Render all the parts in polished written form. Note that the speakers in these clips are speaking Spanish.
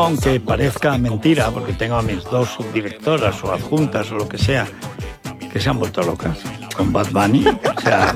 Aunque parezca mentira, porque tengo a mis 2 subdirectoras o adjuntas o lo que sea, que se han vuelto locas con Bad Bunny. O sea,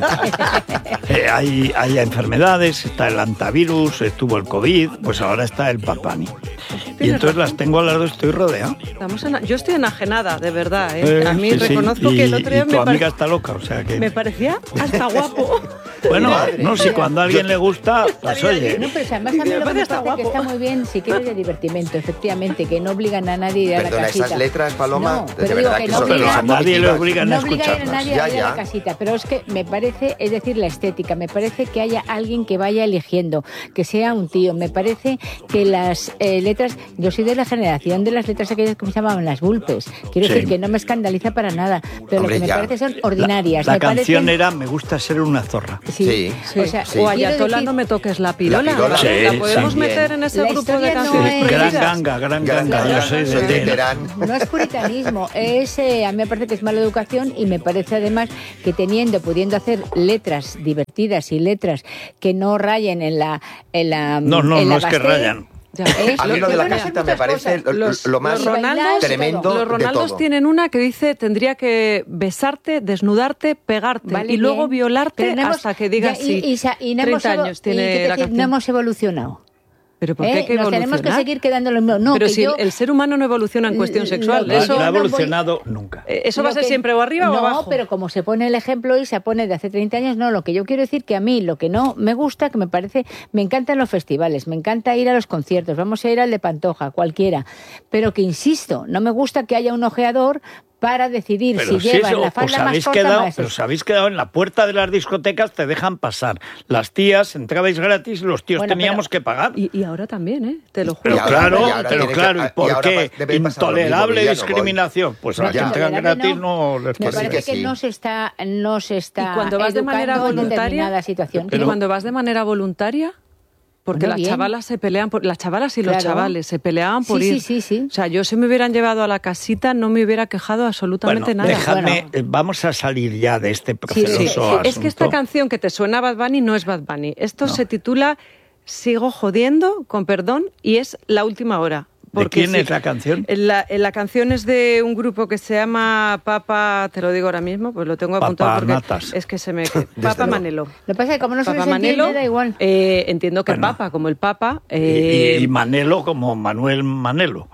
hay enfermedades, está el antivirus, estuvo el COVID, pues ahora está el Bad Bunny. Y entonces las tengo al lado, estoy rodeado. Yo estoy enajenada, de verdad. A mí reconozco que el otro día tu amiga está loca, o sea que... Me parecía hasta guapo. Bueno, no, si cuando a alguien le gusta, pues oye. No, pero además a mí lo que me parece que está muy bien si quieres de divertimento, efectivamente, que no obligan a nadie a ir a la casita. Perdona, esas letras, Paloma, no, de verdad que que no son pero a nadie le obligan a escucharlas. No obligan a nadie a ir a la casita, pero es que me parece, es decir, la estética, me parece que haya alguien que vaya eligiendo, que sea un tío, me parece que las letras, yo soy de la generación de las letras aquellas que se llamaban las vulpes, quiero decir que no me escandaliza para nada, pero lo que me parece son ordinarias. La canción era Me gusta ser una zorra. Sí. O Ayatola, no me toques la pirola. ¿La podemos meter en ese grupo de canciones prohibidas? Gran ganga, yo soy de Terán. No es puritanismo, a mí me parece que es mala educación y me parece además que pudiendo hacer letras divertidas y letras que no rayen en la No es que rayan. A mí lo de la casita me parece lo más tremendo. Los Ronaldos tienen una que dice tendría que besarte, desnudarte, pegarte y luego violarte hasta que digas sí. 30 años tiene la canción. No hemos evolucionado. ¿Pero por qué hay que Nos evolucionar? tenemos que seguir quedando lo mismo. No, pero si el ser humano no evoluciona en cuestión sexual. No ha evolucionado nunca. ¿Eso va a ser siempre o arriba o abajo? No, pero como se pone el ejemplo y se pone de hace 30 años, no. Lo que yo quiero decir que a mí lo que no me gusta, que me parece, me encantan los festivales, me encanta ir a los conciertos, vamos a ir al de Pantoja, cualquiera. Pero que insisto, no me gusta que haya un ojeador para decidir si llevan la falda más corta más. Pero os habéis quedado en la puerta de las discotecas, te dejan pasar. Las tías entrabais gratis, los tíos teníamos que pagar. Y ahora también, ¿eh? Te lo juro. Pero claro, ¿y por qué? Intolerable discriminación. Pues a los que entran gratis no les parece. Me parece que no se está ¿Y cuando vas de manera voluntaria? Situación. ¿Y cuando vas de manera voluntaria? Porque las chavalas se pelean las chavalas y los chavales se peleaban por ir. Sí. O sea, yo si me hubieran llevado a la casita no me hubiera quejado absolutamente nada. Déjame, vamos a salir ya de este proceso asunto. Es que esta canción que te suena Bad Bunny no es Bad Bunny. Esto se titula Sigo jodiendo, con perdón, y es La última hora. ¿De quién es la canción? La canción es de un grupo que se llama Papa, te lo digo ahora mismo, pues lo tengo apuntado porque Natas. Es que se me... Papa Manelo. Lo que pasa es que como no se Papa les Manelo, entiende, da igual. Entiendo que Papa, como el Papa... Y Manelo como Manuel Manelo.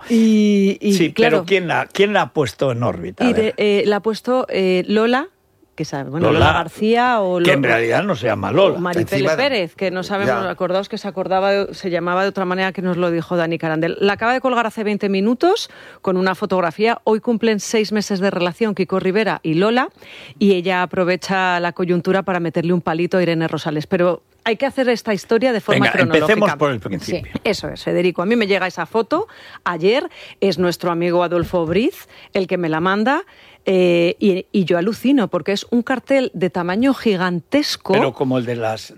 Sí, claro. Pero ¿quién la ha puesto en órbita? La ha puesto Lola, que sabe, Lola García o que en realidad no se llama Lola. Maripele Pérez, que no sabemos, acordaos que se llamaba de otra manera, que nos lo dijo Dani Carandel. La acaba de colgar hace 20 minutos con una fotografía. Hoy cumplen 6 meses de relación Kiko Rivera y Lola, y ella aprovecha la coyuntura para meterle un palito a Irene Rosales. Pero hay que hacer esta historia de forma cronológica. Empecemos por el principio. Sí, eso es, Federico. A mí me llega esa foto ayer, es nuestro amigo Adolfo Briz el que me la manda. Y yo alucino porque es un cartel de tamaño gigantesco. Pero como el de las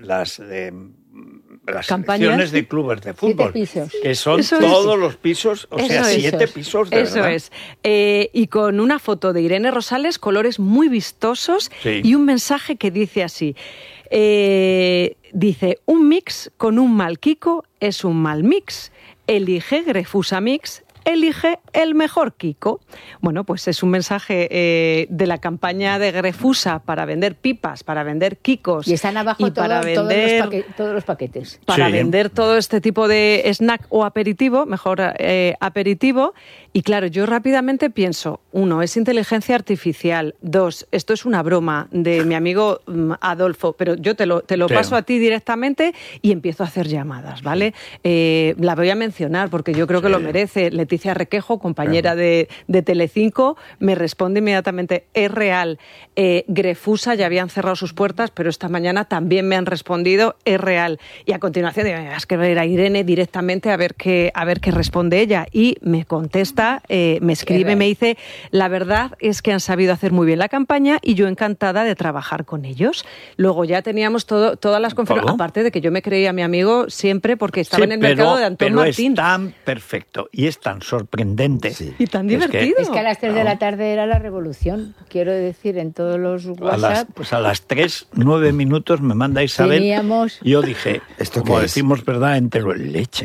campañas de clubes de fútbol, 7 pisos. Que son todos los pisos, o sea, 7 pisos de eso verdad. Es. Y con una foto de Irene Rosales, colores muy vistosos y un mensaje que dice así. Dice, un mix con un mal Kiko es un mal mix. Elige Grefusa Mix. Elige el mejor Kiko. Bueno, pues es un mensaje de la campaña de Grefusa para vender pipas, para vender Kikos. Y están abajo todos los paquetes. Para vender todo este tipo de snack o aperitivo, mejor aperitivo. Y claro, yo rápidamente pienso, 1, es inteligencia artificial. 2, esto es una broma de mi amigo Adolfo, pero yo te lo paso a ti directamente y empiezo a hacer llamadas, ¿vale? La voy a mencionar porque yo creo que lo merece. Leticia Requejo, compañera de Telecinco, me responde inmediatamente, es real. Grefusa ya habían cerrado sus puertas, pero esta mañana también me han respondido, es real. Y a continuación digo, es que ver a Irene directamente a ver qué responde ella. Y me contesta, me escribe, me dice, la verdad es que han sabido hacer muy bien la campaña y yo encantada de trabajar con ellos. Luego ya teníamos todas las confirmaciones, aparte de que yo me creía a mi amigo siempre porque estaba en el mercado de Antón Martín. Es tan perfecto y es tan sorprendente. Y tan divertido. Es que a las 3 de la tarde era la revolución, quiero decir, en todos los WhatsApp. A las 3:09 me manda Isabel. Yo dije, como decimos, ¿verdad? Entero en leche.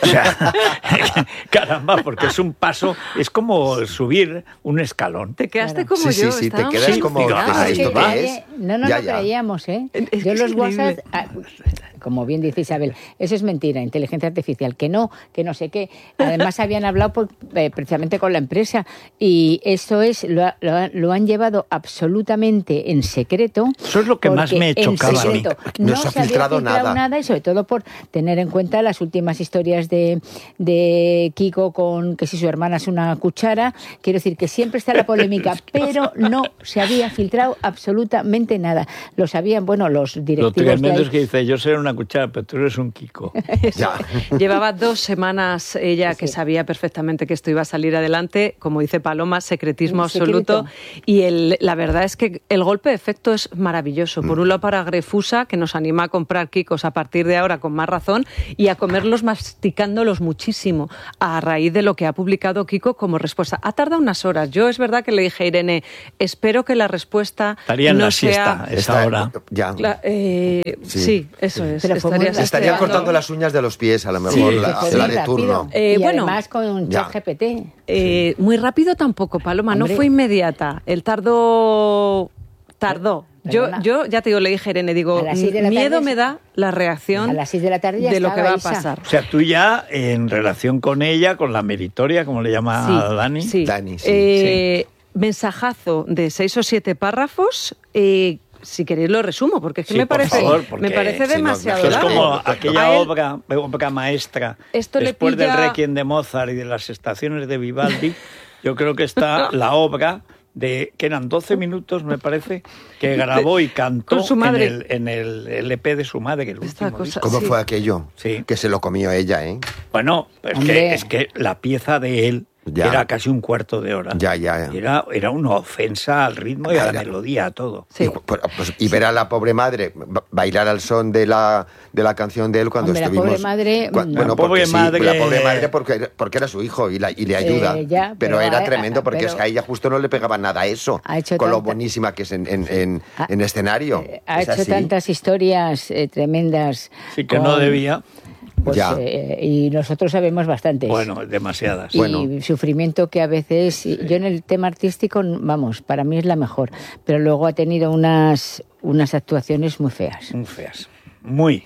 O sea, caramba, porque es un paso, es como subir un escalón. Te quedaste como sí, yo. Sí, te quedas como... ¿esto qué es? No lo creíamos, ¿eh? Yo los WhatsApp... Como bien dice Isabel, eso es mentira, inteligencia artificial, que no sé qué. Además habían hablado precisamente con la empresa y eso es lo han llevado absolutamente en secreto. Eso es lo que más me chocaba a mí. No se ha filtrado nada. Y sobre todo por tener en cuenta las últimas historias de Kiko con que si su hermana es una cuchara. Quiero decir que siempre está la polémica, pero no se había filtrado absolutamente nada. Lo sabían, los directivos. Lo tremendo es que dice, yo seré una cuchara, pero tú eres un Kiko. Ya. Llevaba 2 semanas ella que sabía perfectamente que esto iba a salir adelante, como dice Paloma, secretismo absoluto. Y la verdad es que el golpe de efecto es maravilloso. Por un lado para Grefusa, que nos anima a comprar Kikos a partir de ahora con más razón y a comerlos masticándolos muchísimo, a raíz de lo que ha publicado Kiko como respuesta. Ha tardado unas horas. Yo es verdad que le dije a Irene, espero que la respuesta estaría en no la sea... siesta, esta hora. Ya. Sí, eso es. Se estarían cortando las uñas de los pies, a lo mejor, la de turno. Y además con ChatGPT. Muy rápido tampoco, Paloma, no fue inmediata. Él tardó. Yo ya te digo, le dije a Irene, miedo me da la reacción a las 6 de la tarde de lo que va a pasar. O sea, tú ya en relación con ella, con la meritoria, como le llama Dani. Sí. Dani, sí. Mensajazo de 6 o 7 párrafos. Si queréis lo resumo, porque es que me parece demasiado largo. Es como largo. aquella obra maestra, después del Requiem de Mozart y de las estaciones de Vivaldi, yo creo que está la obra que eran 12 minutos, me parece, que grabó y cantó con su madre. en el LP de su madre, el último disco. ¿Cómo fue aquello? Sí. Que se lo comió ella, ¿eh? Bueno, es que la pieza de él era casi un cuarto de hora. Ya. Era una ofensa al ritmo y a la melodía, a todo. Sí. Y ver a la pobre madre bailar al son de la canción de él cuando estuvimos... La pobre madre... la pobre madre porque era su hijo y le ayuda. Pero era tremendo porque es que a ella justo no le pegaba nada a eso, con lo buenísima que es en escenario. Ha hecho tantas historias tremendas. Sí, que no debía... y nosotros sabemos bastante. Bueno, demasiadas. Y sufrimiento que a veces... Yo en el tema artístico, para mí es la mejor. Pero luego ha tenido unas actuaciones muy feas. Muy feas. Muy.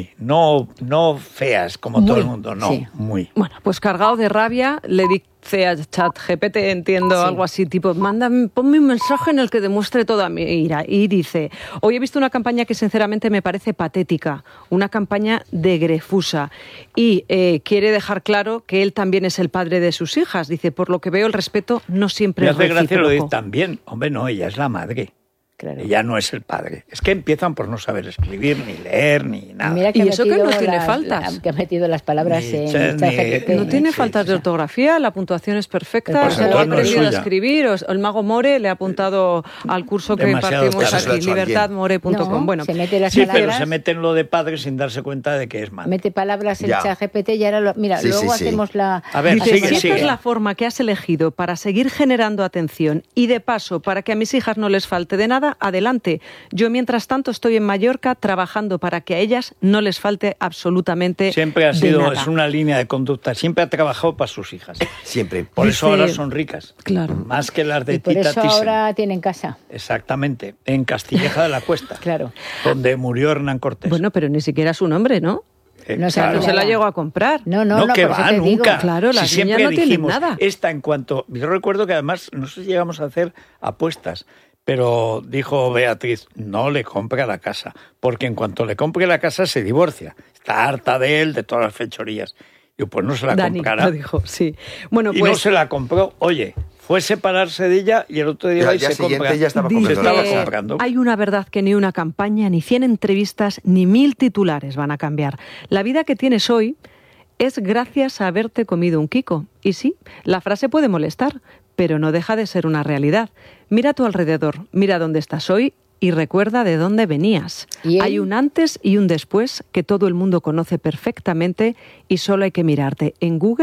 No feas como todo el mundo, no. Sí. Muy. Bueno, pues cargado de rabia, le dice a ChatGPT, entiendo, algo así, tipo, ponme un mensaje en el que demuestre toda mi ira. Y dice, hoy he visto una campaña que sinceramente me parece patética, una campaña de Grefusa. Y quiere dejar claro que él también es el padre de sus hijas. Dice, por lo que veo, el respeto no siempre es recíproco. Me hace gracia lo de también. Hombre, no, ella es la madre. Claro. Ella no es el padre. Es que empiezan por no saber escribir, ni leer, ni nada. Mira que y eso que no tiene faltas. Que ha metido las palabras en ChatGPT. No tiene faltas de ortografía, la puntuación es perfecta, se lo ha aprendido a escribir. El mago More le ha apuntado al curso que impartimos aquí, libertadmore.com. Bueno, se mete las palabras, pero se mete en lo de padre sin darse cuenta de que es madre. Mete palabras en ChatGPT y ahora luego hacemos la... A ver, si esta es la forma que has elegido para seguir generando atención y de paso para que a mis hijas no les falte de nada, adelante. Yo, mientras tanto, estoy en Mallorca trabajando para que a ellas no les falte absolutamente siempre ha sido, de nada. Es una línea de conducta. Siempre ha trabajado para sus hijas. Siempre. Por eso ahora son ricas. Claro. Más que las de y por Tita eso Thyssen. Ahora tienen casa. Exactamente. En Castilleja de la Cuesta. Claro. Donde murió Hernán Cortés. Bueno, pero ni siquiera su nombre, ¿no? No se la llegó a comprar. No, que va, nunca. Claro, las niñas no tienen nada. Esta en cuanto... Yo recuerdo que además, no sé si llegamos a hacer apuestas, pero dijo Beatriz, no le compre la casa, porque en cuanto le compre la casa se divorcia. Está harta de él, de todas las fechorías. Y pues no se la comprará. Lo dijo, sí. Bueno, y no se la compró. Oye, fue separarse de ella y el otro día al día siguiente ya estaba comprando. Hay una verdad que ni una campaña, ni 100 entrevistas, ni 1000 titulares van a cambiar. La vida que tienes hoy es gracias a haberte comido un Kiko. Y sí, la frase puede molestar, pero no deja de ser una realidad. Mira a tu alrededor, mira dónde estás hoy y recuerda de dónde venías. Hay un antes y un después que todo el mundo conoce perfectamente y solo hay que mirarte en Google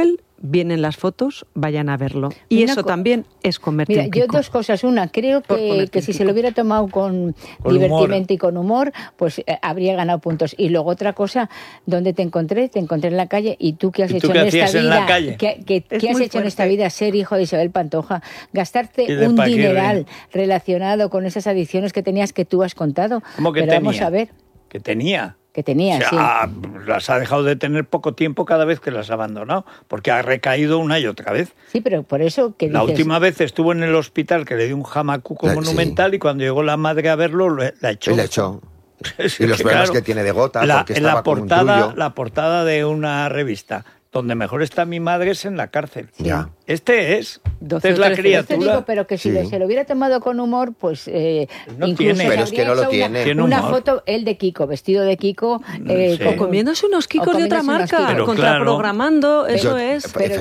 vienen las fotos, vayan a verlo. Y eso también es convertir en Kiko. Yo 2 cosas. Una, creo que si se lo hubiera tomado con divertimento y con humor, pues habría ganado puntos. Y luego otra cosa, ¿dónde te encontré? Te encontré en la calle. ¿Y tú qué has hecho en esta vida? ¿Qué has hecho en esta vida? Ser hijo de Isabel Pantoja. Gastarte un dineral relacionado con esas adicciones que tenías que tú has contado. ¿Cómo que Pero tenía? Vamos a ver. Que tenía. Que tenía, o sea, sí. Las ha dejado de tener poco tiempo cada vez que las ha abandonado, porque ha recaído una y otra vez. Sí, pero por eso que La última vez estuvo en el hospital, que le dio un jamacuco monumental, y cuando llegó la madre a verlo, la echó. Y la echó. Y los problemas que tiene de gota, porque estaba como un trullo. La portada de una revista, donde mejor está mi madre es en la cárcel. Ya. Esta es la criatura. Te digo, pero que si se lo hubiera tomado con humor, pues no incluso tiene. Pero es que no lo tiene. Una foto, él de Kiko, vestido de Kiko. O comiéndose unos Kikos de otra marca, contraprogramando, eso es. Pero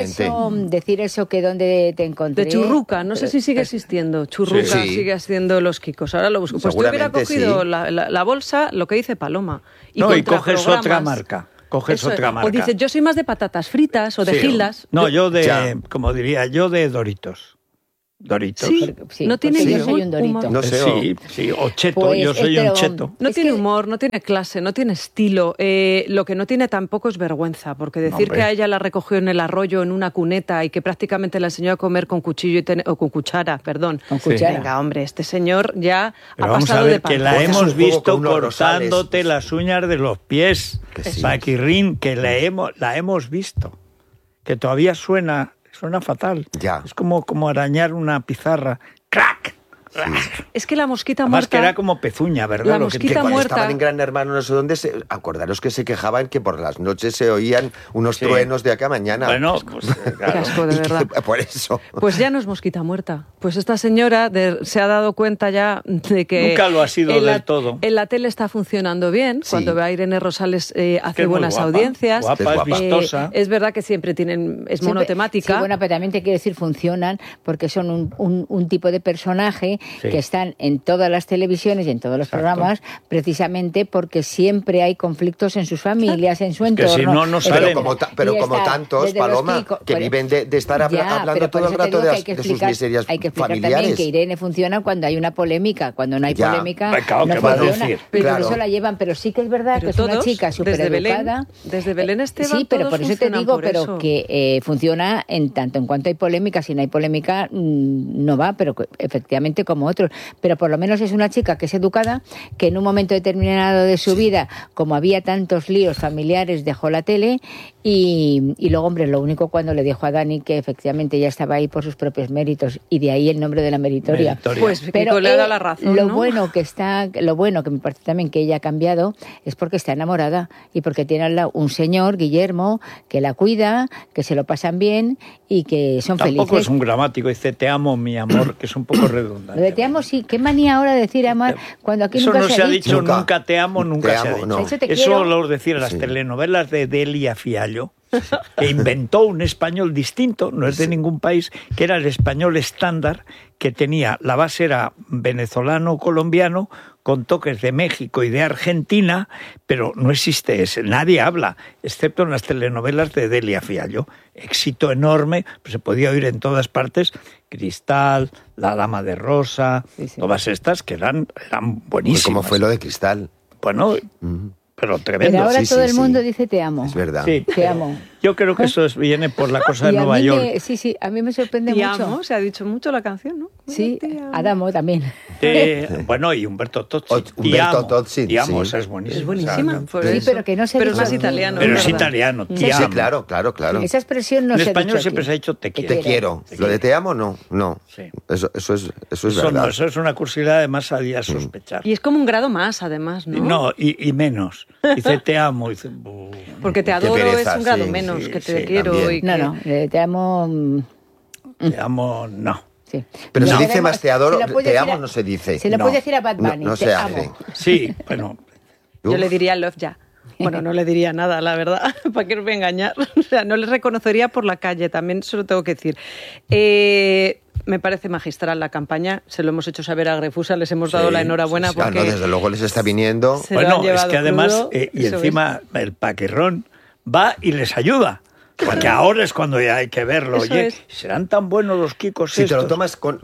decir eso que donde te encontré... De Churruca, no sé si sigue existiendo. Churruca sigue haciendo los Kikos. Ahora lo busco. Pues tú hubiera cogido la bolsa, lo que dice Paloma. Y coges otra marca. Coges otra marca. O dices, yo soy más de patatas fritas o de gilas. No, yo como diría, yo de Doritos. Doritos. Sí, no tiene yo soy un Dorito. humor. No sé, sí, o cheto, pues, yo soy un cheto. No tiene humor, no tiene clase, no tiene estilo. Lo que no tiene tampoco es vergüenza, porque decir que a ella la recogió en el arroyo, en una cuneta, y que prácticamente la enseñó a comer con cuchillo o con cuchara, perdón. Con cuchara. Venga, hombre, este señor ya pero ha pasado de que la hemos visto cortándote las uñas de los pies, Paquirrín, que la hemos visto. Que todavía suena fatal. Ya. Es como arañar una pizarra. ¡Crack! Sí. Es que la mosquita Además muerta... que era como pezuña, ¿verdad? La mosquita cuando muerta... estaban en Gran Hermano, no sé dónde, acordaros que se quejaban que por las noches se oían unos truenos de acá mañana. Bueno, pues claro. Qué asco, de verdad. Por eso. Pues ya no es mosquita muerta. Pues esta señora se ha dado cuenta ya de que... Nunca lo ha sido del todo. En la tele está funcionando bien. Sí. Cuando ve a Irene Rosales hace buenas audiencias. Guapa, es vistosa. Es verdad que siempre es monotemática. Sí, bueno, pero también te quiero decir, funcionan porque son un tipo de personaje que están en todas las televisiones y en todos los programas, precisamente porque siempre hay conflictos en sus familias, en su entorno. Que si no salen. Pero como tantos, Paloma, que viven de estar hablando todo el rato de sus miserias familiares. Hay que explicar también que Irene funciona cuando hay una polémica. Cuando no hay polémica, claro, no funciona. Pero claro. Por eso la llevan. Pero sí que es verdad que es una chica súper educada. Desde Belén Esteban. Sí, pero por eso te digo, que funciona en tanto en cuanto hay polémica. Si no hay polémica, no va, pero efectivamente como otros. Pero por lo menos es una chica que es educada, que en un momento determinado de su vida, como había tantos líos familiares, dejó la tele y luego, hombre, lo único cuando le dijo a Dani que efectivamente ya estaba ahí por sus propios méritos y de ahí el nombre de la meritoria. Pues pero le da la razón, lo bueno que me parece también que ella ha cambiado es porque está enamorada y porque tiene al lado un señor, Guillermo, que la cuida, que se lo pasan bien y que son felices. Tampoco es un gramático, dice te amo, mi amor, que es un poco redundante. Lo de te amo, sí. Qué manía ahora de decir amar cuando aquí eso nunca no se ha dicho. Nunca te amo, nunca se ha dicho. No. Eso lo decían las telenovelas de Delia Fiallo, que inventó un español distinto, no es de ningún país, que era el español estándar, que tenía, la base era venezolano-colombiano, con toques de México y de Argentina, pero no existe ese, nadie habla, excepto en las telenovelas de Delia Fiallo. Éxito enorme, pues se podía oír en todas partes, Cristal, La Dama de Rosa, todas estas que eran buenísimas. ¿Cómo fue lo de Cristal? Bueno... Pero tremendo. Pero ahora todo el mundo dice te amo. Es verdad. Sí. Te amo. Yo creo que eso viene por la cosa de Nueva York. Sí, a mí me sorprende te mucho. Amo, se ha dicho mucho la canción, ¿no? Sí, Adamo también. Bueno, y Humberto Tozzi. Te amo, esa es buenísima. Es buenísima. Sí, pero que no se Pero es más italiano. Pero es italiano, te amo. Sí, claro. Esa expresión no se ha dicho. En español siempre se ha dicho te quiero. Te quiero. Lo de te amo, no. Sí. Eso es verdad. No, eso es una curiosidad además a sospechar. Y es como un grado más, además, ¿no? No, y menos. Dice te amo. Dice, porque te adoro pereza, es un grado menos que te quiero. No, te amo... Te amo, no. Sí. Pero si dice más te adoro, te amo no se dice. Se lo puede decir a Bad Bunny, no se hace. Sí, bueno. Yo le diría love ya. Bueno, no le diría nada, la verdad, para que os voy a engañar. O sea, no le reconocería por la calle, también se lo tengo que decir. Me parece magistral la campaña, se lo hemos hecho saber a Grefusa, les hemos dado la enhorabuena porque... No, desde luego les está viniendo. Bueno, es que además, y encima el Paquirrón va y les ayuda. Porque ahora es cuando ya hay que verlo. Eso Oye, es. ¿serán tan buenos los Kikos Si estos? te lo tomas con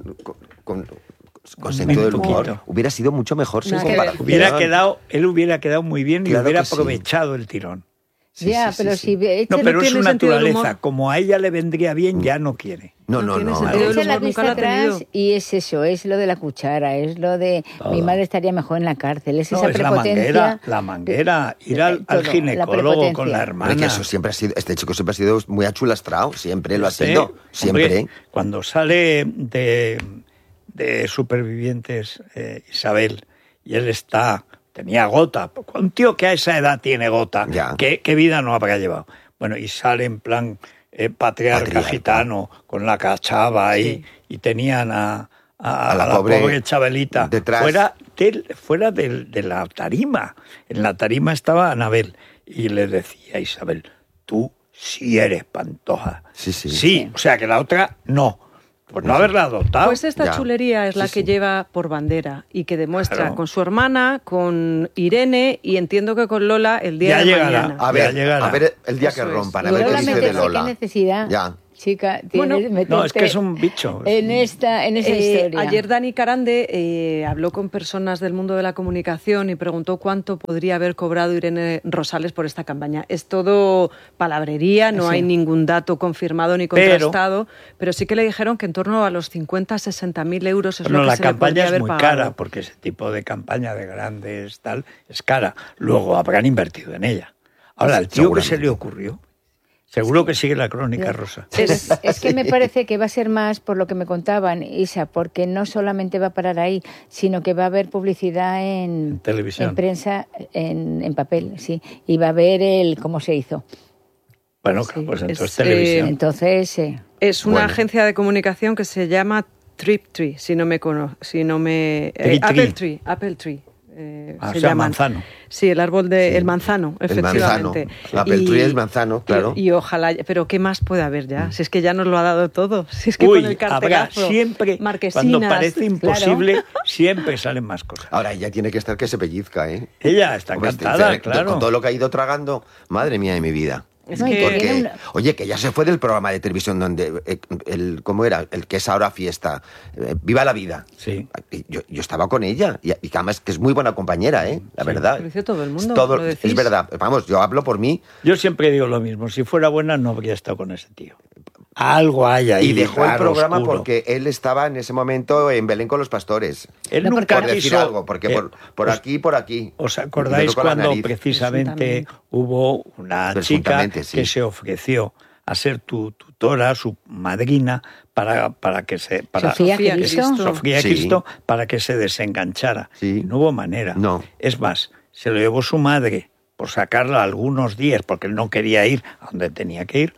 sentido del humor, poquito. hubiera sido mucho mejor sin Nada que ver. comparación. Él hubiera quedado muy bien y Claro hubiera que sí. aprovechado el tirón. Sí, ya, sí, pero sí, sí. si No, pero es su tiene sentido del naturaleza. humor. Como a ella le vendría bien, ya no quiere. No, No no, tiene no. sentido. Pero el echa la humor nunca vista lo ha atrás tenido. y es eso, es lo de la cuchara, es lo de Todo. mi madre estaría mejor en la cárcel, es No, esa es la prepotencia. manguera, ir al todo, la ginecólogo con prepotencia. la Hombre, hermana. que eso siempre ha sido, este chico siempre ha sido muy achulastrado, siempre lo ha Sí, sido, siempre. hombre, cuando sale de Supervivientes Isabel y él tenía gota, un tío que a esa edad tiene gota, Ya. ¿qué vida no habrá llevado? Bueno, y sale en plan patriarca gitano con la cachava ahí y tenían a la pobre Chabelita detrás. fuera de la tarima. En la tarima estaba Anabel y le decía a Isabel, tú sí eres Pantoja. Sí, o sea que la otra no. Pues no haberla adoptado. Pues esta Ya. chulería es la Sí, que sí. lleva por bandera y que demuestra Claro. con su hermana, con Irene y entiendo que con Lola el día Ya de llegará. mañana. A Ya llegará. ver el día Eso que es. rompan, a Lola ver qué dice de meterse, Lola. qué necesidad. Ya. Chica, Bueno, tienes meterte no, es que es un bicho. en esta historia. Ayer Dani Carande habló con personas del mundo de la comunicación y preguntó cuánto podría haber cobrado Irene Rosales por esta campaña. Es todo palabrería, no Sí. hay ningún dato confirmado ni contrastado, pero sí que le dijeron que en torno a los 50, 60.000 euros es Bueno, lo que la se le campaña podría es haber muy pagado. cara, porque ese tipo de campaña de grandes tal es cara. Luego habrán invertido en ella. Ahora, el tío que se le ocurrió, seguro que sigue la crónica rosa. Es que me parece que va a ser más por lo que me contaban, Isa, porque no solamente va a parar ahí, sino que va a haber publicidad en televisión. en prensa, en papel, sí, y va a haber el cómo se hizo. Bueno, Sí, pues entonces es, televisión. Entonces, Es una Bueno. agencia de comunicación que se llama Triptree, Apple Tree. Ah, Se o sea, llaman. manzano. Sí, el árbol el manzano, El manzano. efectivamente. La Apple Tree es manzano, claro. Y ojalá, pero ¿qué más puede haber ya? Si es que ya nos lo ha dado todo. Si es que Uy, con el habrá cartelazo, siempre, marquesinas, cuando parece imposible, claro. siempre salen más cosas. Ahora ella tiene que estar que se pellizca, ¿eh? Ella está Hombre, encantada, claro. Con todo lo que ha ido tragando, madre mía de mi vida. Es No, y que- tiene Porque, una- oye, que ya se fue del programa de televisión donde, ¿cómo era? El que es ahora fiesta. Viva la vida. Sí. Yo estaba con ella y además que es muy buena compañera, ¿eh? La Sí. verdad. Lo dice todo el mundo, Todo- lo decís. es verdad. Vamos, yo hablo por mí Yo siempre digo lo mismo. Si fuera buena, no habría estado con ese tío. Algo hay ahí. y dejó el raro, programa oscuro. porque él estaba en ese momento en Belén con los pastores. Él No, nunca Por decir quiso- algo, porque por aquí y por aquí. ¿Os Y me acordáis tocó la cuando nariz. precisamente hubo una chica Presuntamente, sí. que se ofreció a ser tu tutora, su madrina, para que se... Para, Sofía Sofía Cristo. Cristo. Sofía Sí. Cristo, para que se desenganchara. Sí. Y no hubo manera. No. Es más, se lo llevó su madre por sacarla algunos días, porque él no quería ir a donde tenía que ir,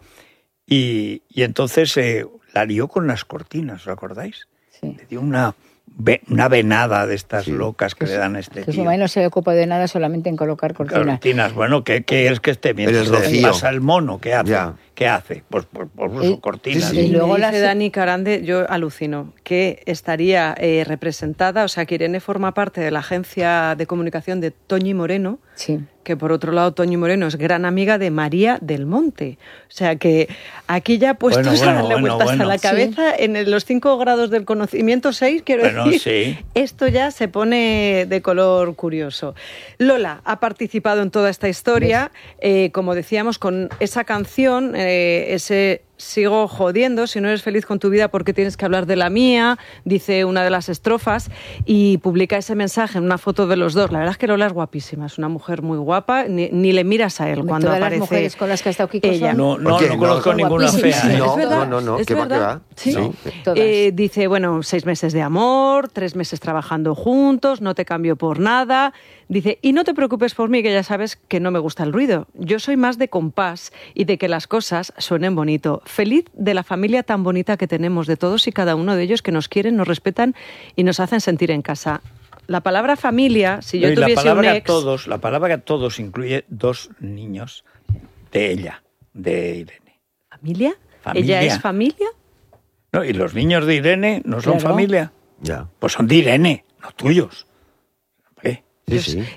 y entonces la lió con las cortinas, ¿os acordáis? Sí. Le dio una venada de estas Sí. locas que le dan a este que su tío. madre no se ocupa de nada, solamente en colocar cortinas. Cortinas, bueno, ¿qué es que esté mientras El rocío. pasa el mono? ¿Qué hace? Ya. ¿Qué hace? Pues Y- cortinas. sí, sí. Y Y luego luego la dice se- Dani Carande, yo alucino, que estaría representada, o sea, que Irene forma parte de la agencia de comunicación de Toñi Moreno, Sí. que por otro lado Toñi Moreno es gran amiga de María del Monte. O sea que aquí ya puestos Bueno, a darle bueno, vueltas bueno. a la Sí. cabeza, en los 5 grados del conocimiento 6, quiero Bueno, decir, sí. esto ya se pone de color curioso. Lola ha participado en toda esta historia, como decíamos, con esa canción, ese Sigo jodiendo, si no eres feliz con tu vida, ¿por qué tienes que hablar de la mía? Dice una de las estrofas y publica ese mensaje en una foto de los dos. La verdad es que Lola es guapísima, es una mujer muy guapa, ni le miras a él cuando Todas aparece las mujeres con las que ha estado Kiko ella. son- No Oye, conozco son ninguna guapísimas. fea. ¿eh? No, Es verdad, no, es que va, que verdad. va. Sí. No. Todas. Dice, bueno, 6 meses de amor, 3 meses trabajando juntos, no te cambio por nada. Dice, y no te preocupes por mí, que ya sabes que no me gusta el ruido. Yo soy más de compás y de que las cosas suenen bonito. Feliz de la familia tan bonita que tenemos, de todos y cada uno de ellos que nos quieren, nos respetan y nos hacen sentir en casa. La palabra familia, si yo Y la tuviese un ex... la palabra todos incluye 2 niños de ella, de Irene. ¿Familia? Familia. ¿Ella es familia? No, y los niños de Irene no son Claro. familia. Ya. Pues son de Irene, no tuyos. Hombre. Sí, sí.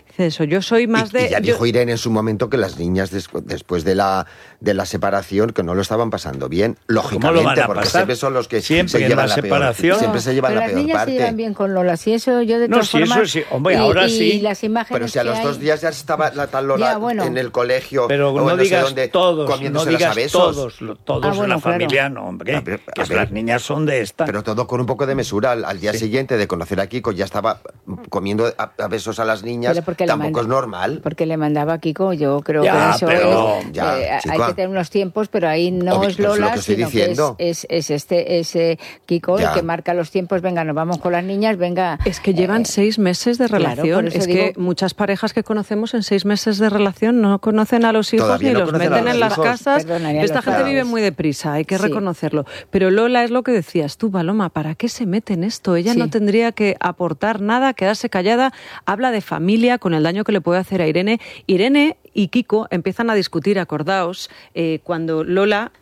Eso, yo soy más Y ya dijo Irene en su momento que las niñas después de la separación que no lo estaban pasando bien, lógicamente, porque siempre son los que siempre se llevan la separación. Siempre se llevan la peor parte. Las niñas se llevan bien con Lola, si eso yo de todas formas... eso sí, hombre, ahora sí. Y las imágenes pero si a los 2 días ya estaba la tal Lola en el colegio, pero no digas todos, comiéndose las besos. Todos en la familia, no, hombre, que las niñas son de esta. Pero todo con un poco de mesura. Al día siguiente de conocer a Kiko ya estaba comiendo a besos a las niñas, tampoco es normal. Porque le mandaba a Kiko, yo creo que eso hay que tener unos tiempos, pero ahí no es Lola, sino que es Kiko el que marca los tiempos. Venga, nos vamos con las niñas, venga. Es que llevan 6 meses de relación. Es que muchas parejas que conocemos en 6 meses de relación no conocen a los hijos ni los meten en las casas. Esta gente vive muy deprisa, hay que reconocerlo. Pero Lola, es lo que decías tú, Paloma, ¿para qué se mete en esto? Ella no tendría que aportar nada, quedarse callada. Habla de familia con el daño que le puede hacer a Irene. Irene y Kiko empiezan a discutir, acordaos, cuando Lola...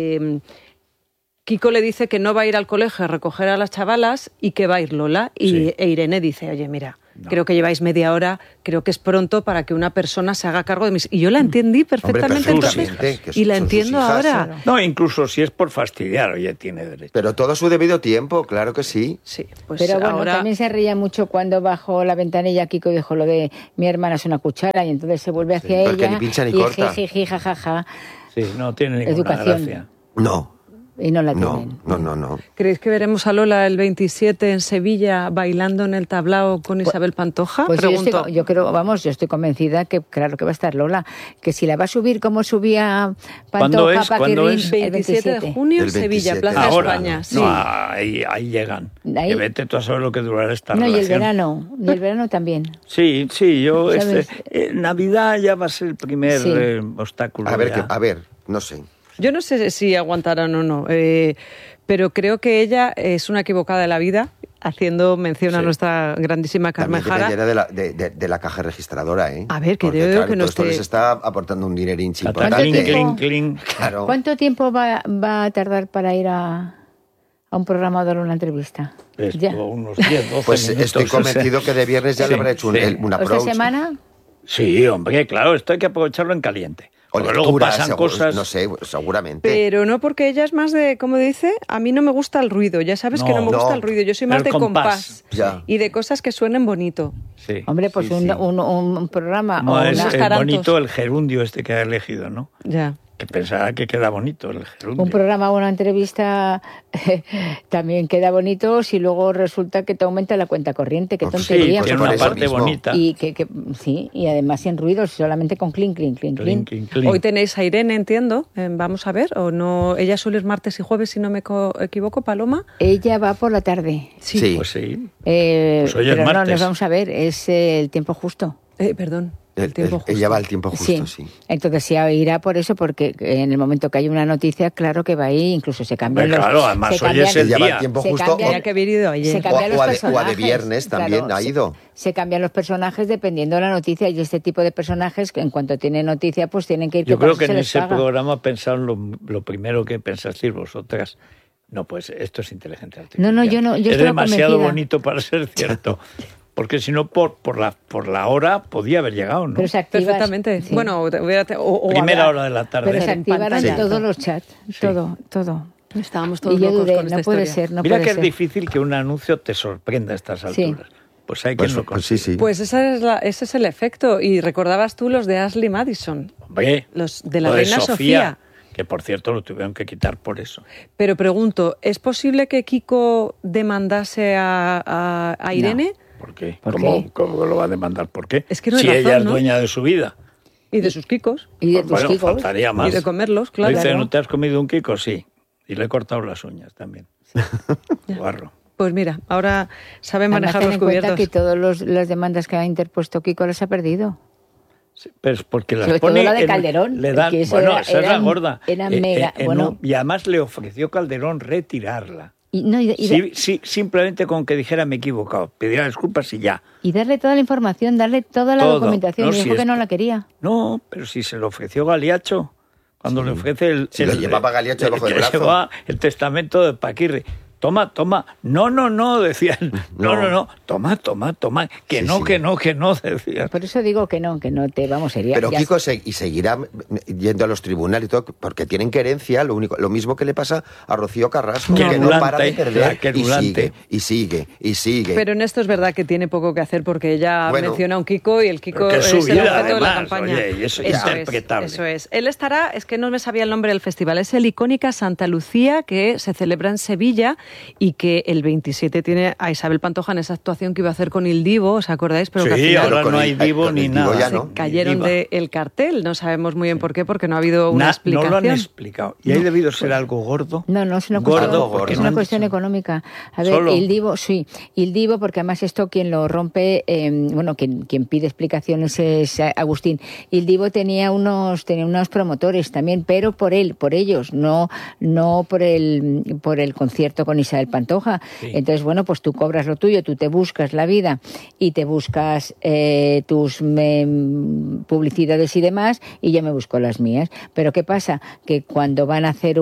Kiko le dice que no va a ir al colegio a recoger a las chavalas y que va a ir Lola. E Irene dice, oye, mira, creo que lleváis media hora, creo que es pronto para que una persona se haga cargo de mis... Y yo la entendí perfectamente entonces. Y la entiendo ahora. No, incluso si es por fastidiar, oye, tiene derecho. Pero todo a su debido tiempo, claro que sí. Sí, pues pero bueno, ahora... también se reía mucho cuando bajó la ventanilla Kiko dijo lo de mi hermana es una cuchara y entonces se vuelve hacia ella. Porque ni pincha ni corta. Jiji, jajaja. Sí, no tiene ninguna gracia. No. Y no la tienen. No. ¿Creéis que veremos a Lola el 27 en Sevilla bailando en el tablao con Isabel Pantoja? Pues yo creo, yo estoy convencida que claro que va a estar Lola, que si la va a suir como subía Pantoja, ¿Cuándo es? El 27 de junio en Sevilla, Plaza ahora, España. Sí. No, ahí llegan. Que vete tú a saber lo que durará esta relación. Y el verano también. Sí, yo Navidad ya va a ser el primer obstáculo. A ver, no sé. Yo no sé si aguantarán o no, pero creo que ella es una equivocada de la vida, haciendo mención a nuestra grandísima Carmen Jara. También de la caja registradora, ¿eh? A ver, que porque, creo que no esto les está aportando un dinerín importante. Cling. Claro. ¿Cuánto tiempo va a tardar para ir a un programa o dar una entrevista? Unos 10, 12 pues minutos. Estoy convencido que de viernes ya le habrá hecho un approach. ¿Esta semana? Sí, hombre, claro, esto hay que aprovecharlo en caliente. Porque luego pasan cosas... No sé, seguramente. Pero no, porque ella es más de, como dice, a mí no me gusta el ruido. Ya sabes que no me gusta el ruido. Yo soy más de compás. Y de cosas que suenen bonito. Sí. Hombre, pues un programa... No, es bonito el gerundio que ha elegido, ¿no? Ya. Que pensará que queda bonito el gerundio. Un programa o una entrevista también queda bonito si luego resulta que te aumenta la cuenta corriente. Qué tontería. Sí, tiene una parte bonita. Y y además sin ruidos, solamente con clink. Hoy tenéis a Irene, entiendo. Vamos a ver, o no. Ella suele ir martes y jueves, si no me equivoco, Paloma. Ella va por la tarde. Sí. Pues sí. Pues hoy pero no, nos vamos a ver, es el tiempo justo. Perdón. El tiempo justo. Ella va al tiempo justo, sí. Entonces sí irá por eso, porque en el momento que hay una noticia, claro que va ahí, incluso se cambian los... Claro, además hoy es el día. El tiempo justo. Tenía que haber ido ayer. Se cambian los personajes. O a de viernes también ha ido. Se cambian los personajes dependiendo de la noticia, y este tipo de personajes, en cuanto tienen noticia, pues tienen que ir... Yo creo que en ese programa pensaron lo primero que pensasteis vosotras. No, pues esto es inteligente artificial. No, yo es demasiado bonito para ser cierto. Porque si no, por la hora podía haber llegado, ¿no? Pero se activa perfectamente. Sí. Bueno, primera hora de la tarde. Pero se activaron todos los chats, todo. Estábamos todos locos con esta no puede historia. ser, no Mira puede que ser. Es difícil que un anuncio te sorprenda a estas alturas. Pues hay quien lo consigue. Sí. Pues ese es el efecto. Y recordabas tú los de Ashley Madison. Hombre, los de la reina Sofía. Que por cierto lo tuvieron que quitar por eso. Pero pregunto, ¿es posible que Kiko demandase a Irene? No. ¿Por qué? ¿Cómo lo va a demandar? ¿Por qué? Es que no si hay razón, ella es dueña de su vida. Y de sus Kikos. Y de tus Kikos. Faltaría más. Y de comerlos, claro. Dice, ¿no te has comido un Kiko? Sí. Y le he cortado las uñas también. Guarro. Pues mira, ahora sabe manejar los cubiertos. Ten en cuenta que todas las demandas que ha interpuesto Kiko las ha perdido. Sí, pero es porque las sobre pone... todo la de Calderón. Le dan, esa es la gorda. Era mega, y además le ofreció Calderón retirarla. Simplemente con que dijera me he equivocado, pedirá disculpas y ya. Y darle toda la información, darle toda la documentación. Y dijo que no la quería. No, pero si se lo ofreció Galiacho, cuando le ofrece lo llevaba Galiacho debajo del brazo. Llevaba el testamento de Paquirri. toma, no, decían, no, toma, que no, decían. Por eso digo que no te vamos sería. Pero Kiko seguirá yendo a los tribunales y todo, porque tienen querencia, lo mismo que le pasa a Rocío Carrasco, que no para de perder y sigue. Pero en esto es verdad que tiene poco que hacer porque ella menciona a un Kiko y el Kiko es el objeto de la campaña. Oye, y eso es interpretable. Eso es. Él estará, es que no me sabía el nombre del festival, es el Icónica Santa Lucía, que se celebra en Sevilla y que el 27 tiene a Isabel Pantoja en esa actuación que iba a hacer con Il Divo, ¿os acordáis? Pero que al final ahora no hay Divo ni nada. Se cayeron del cartel, no sabemos muy bien por qué, porque no ha habido una explicación. No lo han explicado. ¿Y ahí debido ser algo gordo? No, es una cuestión económica. A ver, Il Divo, porque además esto quien lo rompe, quien pide explicaciones es Agustín. Il Divo tenía unos promotores también, pero por ellos, no por el concierto con Isabel Pantoja. Sí. Entonces, pues tú cobras lo tuyo, tú te buscas la vida y te buscas tus publicidades y demás, y yo me busco las mías. Pero ¿qué pasa? Que cuando van a hacer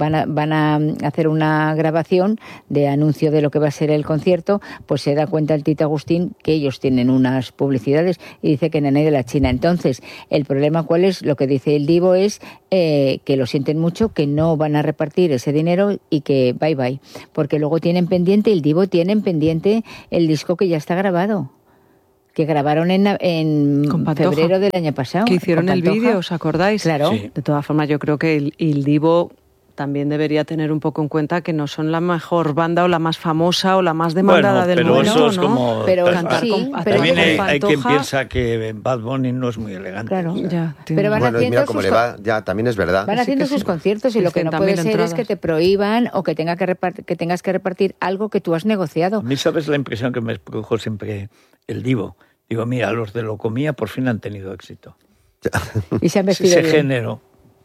una grabación de anuncio de lo que va a ser el concierto, pues se da cuenta el Tito Agustín que ellos tienen unas publicidades y dice que Nenay de la China. Entonces, el problema ¿cuál es? Lo que dice el Divo es que lo sienten mucho, que no van a repartir ese dinero y que bye, porque luego el Divo tiene pendiente el disco que ya está grabado, que grabaron en febrero del año pasado. Que hicieron el vídeo, ¿os acordáis? Claro. Sí. De todas formas, yo creo que el Divo también debería tener un poco en cuenta que no son la mejor banda o la más famosa o la más demandada del mundo, eso es como pero cantar también hay quien piensa que Bad Bunny no es muy elegante. Claro, ya. Pero van haciendo mira cómo le va, ya también es verdad. Van haciendo sus conciertos y lo que no puede ser es que te prohíban o que tengas que repartir algo que tú has negociado. A mí, ¿sabes la impresión que me produjo siempre el Divo? Digo, mira, los de Locomía por fin han tenido éxito. Y se han vestido bien. Género.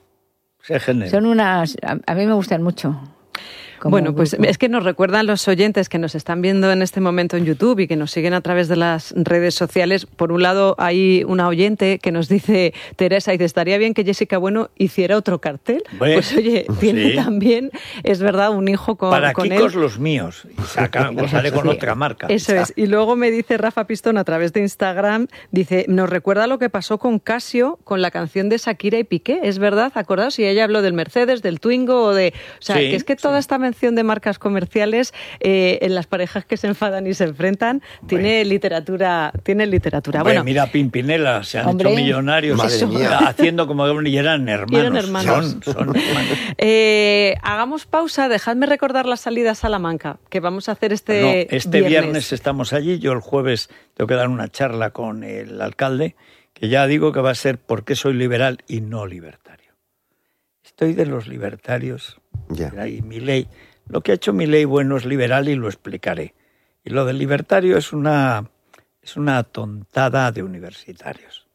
Son unas... A mí me gustan mucho. Bueno, pues es que nos recuerdan los oyentes que nos están viendo en este momento en YouTube y que nos siguen a través de las redes sociales. Por un lado, hay una oyente que nos dice, Teresa, dice, estaría bien que Jessica Bueno hiciera otro cartel. Pues oye, tiene también, es verdad, un hijo con Para con Kikos él. Los míos. Y sale con otra marca. Eso es. Y luego me dice Rafa Pistón a través de Instagram, dice, nos recuerda lo que pasó con Casio, con la canción de Shakira y Piqué. ¿Es verdad? ¿Acordaos? Y ella habló del Mercedes, del Twingo o de... O sea, que es que toda esta mención de marcas comerciales en las parejas que se enfadan y se enfrentan tiene literatura. Bueno, mira, Pimpinela, se han hecho millonarios haciendo como y eran hermanos. Son hermanos. Hagamos pausa, dejadme recordar la salida a Salamanca, que vamos a hacer este viernes estamos allí. Yo el jueves tengo que dar una charla con el alcalde, que ya digo que va a ser ¿por qué soy liberal y no libertario? Estoy de los libertarios. Y Milei, lo que ha hecho Milei bueno es liberal y lo explicaré. Y lo del libertario es una tontada de universitarios.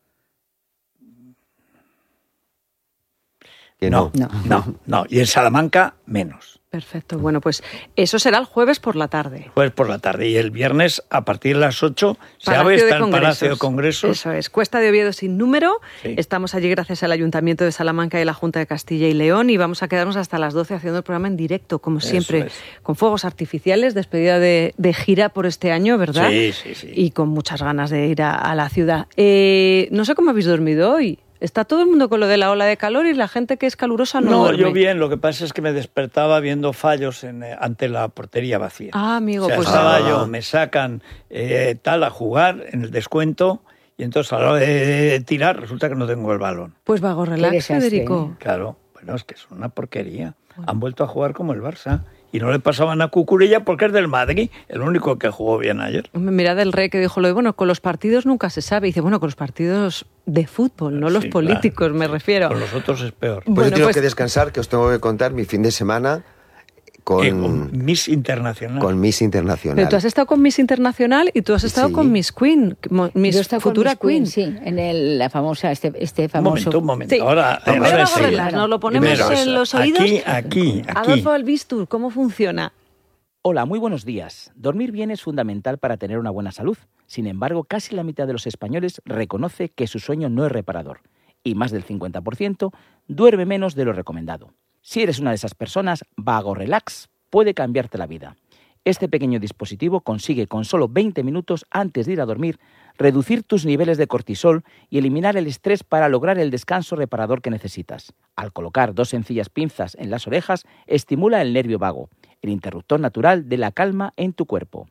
No. Y en Salamanca menos. Perfecto. Bueno, pues eso será el jueves por la tarde. Jueves por la tarde. Y el viernes a partir de las 8 se abre el Palacio de Congresos. Eso es. Cuesta de Oviedo sin número. Sí. Estamos allí gracias al Ayuntamiento de Salamanca y la Junta de Castilla y León y vamos a quedarnos hasta las 12 haciendo el programa en directo, como siempre, con fuegos artificiales, despedida de gira por este año, ¿verdad? Sí. Y con muchas ganas de ir a la ciudad. No sé cómo habéis dormido hoy. Está todo el mundo con lo de la ola de calor y la gente que es calurosa no duerme. Yo bien, lo que pasa es que me despertaba viendo fallos ante la portería vacía. Ah, amigo, estaba yo, me sacan a jugar en el descuento y entonces a la hora de tirar resulta que no tengo el balón. Pues vago relax, Federico. Claro, bueno, es que es una porquería. Han vuelto a jugar como el Barça. Y no le pasaban a Cucurella porque es del Madrid, el único que jugó bien ayer. Mira del Rey que dijo con los partidos nunca se sabe. Y dice, con los partidos de fútbol, no los políticos, claro, me refiero. Con los otros es peor. Pues yo tengo que descansar, que os tengo que contar mi fin de semana con Miss Internacional. Con Miss Internacional. Pero tú has estado con Miss Internacional y tú has estado con Miss Queen, Miss futura Queen. Sí, en la famosa, este famoso... Un momento. Sí. Ahora nos lo ponemos en los oídos. Aquí. Adolfo Albistur, ¿cómo funciona? Hola, muy buenos días. Dormir bien es fundamental para tener una buena salud. Sin embargo, casi la mitad de los españoles reconoce que su sueño no es reparador. Y más del 50% duerme menos de lo recomendado. Si eres una de esas personas, Vago Relax puede cambiarte la vida. Este pequeño dispositivo consigue con solo 20 minutos antes de ir a dormir reducir tus niveles de cortisol y eliminar el estrés para lograr el descanso reparador que necesitas. Al colocar 2 sencillas pinzas en las orejas, estimula el nervio vago, el interruptor natural de la calma en tu cuerpo.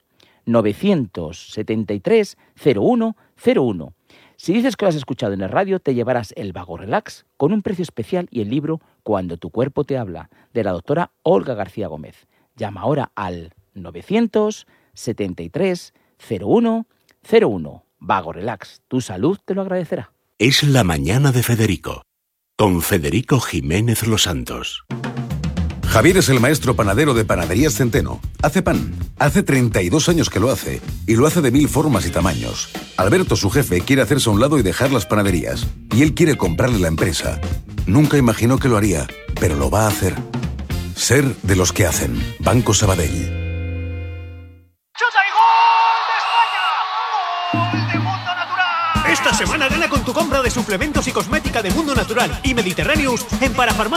973-0101. Si dices que lo has escuchado en el radio, te llevarás el Vago Relax con un precio especial y el libro Cuando tu cuerpo te habla, de la doctora Olga García Gómez. Llama ahora al 973-0101. Vago Relax, tu salud te lo agradecerá. Es la mañana de Federico, con Federico Jiménez Los Santos. Javier es el maestro panadero de Panaderías Centeno. Hace pan. Hace 32 años que lo hace. Y lo hace de 1000 formas y tamaños. Alberto, su jefe, quiere hacerse a un lado y dejar las panaderías. Y él quiere comprarle la empresa. Nunca imaginó que lo haría, pero lo va a hacer. Ser de los que hacen. Banco Sabadell. Esta semana gana con tu compra de suplementos y cosmética de Mundo Natural y Mediterráneos en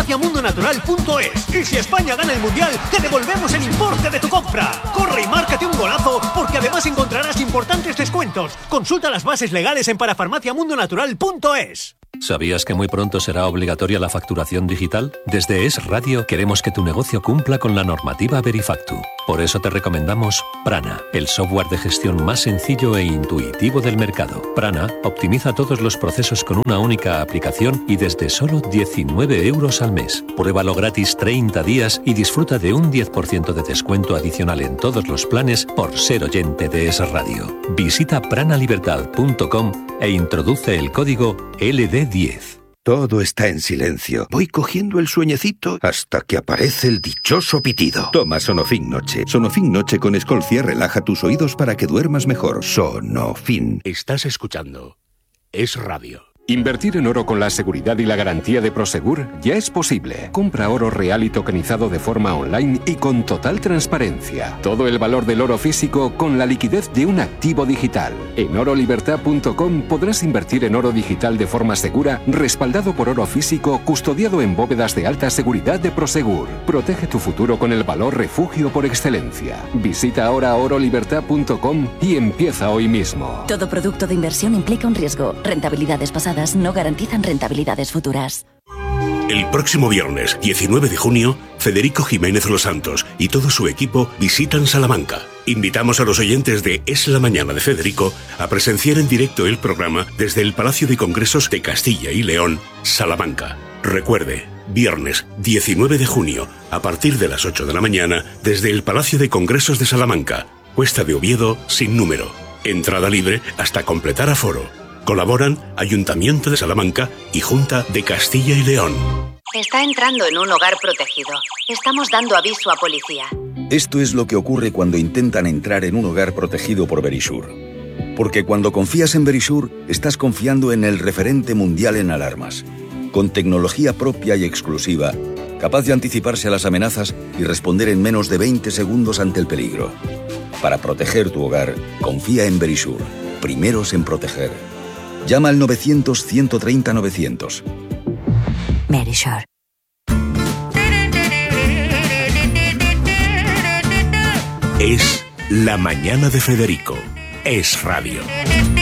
parafarmaciamundonatural.es. Y si España gana el Mundial, te devolvemos el importe de tu compra. Corre y márcate un golazo, porque además encontrarás importantes descuentos. Consulta las bases legales en parafarmaciamundonatural.es. ¿Sabías que muy pronto será obligatoria la facturación digital? Desde Es Radio queremos que tu negocio cumpla con la normativa Verifactu. Por eso te recomendamos Prana, el software de gestión más sencillo e intuitivo del mercado. Prana optimiza todos los procesos con una única aplicación y desde solo 19 € al mes. Pruébalo gratis 30 días y disfruta de un 10% de descuento adicional en todos los planes por ser oyente de Es Radio. Visita pranalibertad.com e introduce el código LD10. Todo está en silencio. Voy cogiendo el sueñecito hasta que aparece el dichoso pitido. Toma Sonofin Noche. Sonofin Noche con Escolcia relaja tus oídos para que duermas mejor. Sonofin. Estás escuchando Es Radio. Invertir en oro con la seguridad y la garantía de Prosegur ya es posible. Compra oro real y tokenizado de forma online y con total transparencia. Todo el valor del oro físico con la liquidez de un activo digital. En orolibertad.com podrás invertir en oro digital de forma segura, respaldado por oro físico, custodiado en bóvedas de alta seguridad de Prosegur. Protege tu futuro con el valor refugio por excelencia. Visita ahora orolibertad.com y empieza hoy mismo. Todo producto de inversión implica un riesgo. Rentabilidades pasadas no garantizan rentabilidades futuras. El próximo viernes, 19 de junio, Federico Jiménez Los Santos y todo su equipo visitan Salamanca. Invitamos a los oyentes de Es la Mañana de Federico a presenciar en directo el programa desde el Palacio de Congresos de Castilla y León, Salamanca. Recuerde, viernes 19 de junio, a partir de las 8 de la mañana, desde el Palacio de Congresos de Salamanca, Cuesta de Oviedo, sin número. Entrada libre hasta completar aforo. Colaboran Ayuntamiento de Salamanca y Junta de Castilla y León. Está entrando en un hogar protegido. Estamos dando aviso a policía. Esto es lo que ocurre cuando intentan entrar en un hogar protegido por Verisure. Porque cuando confías en Verisure, estás confiando en el referente mundial en alarmas. Con tecnología propia y exclusiva, capaz de anticiparse a las amenazas y responder en menos de 20 segundos ante el peligro. Para proteger tu hogar, confía en Verisure. Primeros en proteger. Llama al 900-130-900. Verisure. Es la mañana de Federico. Es Radio.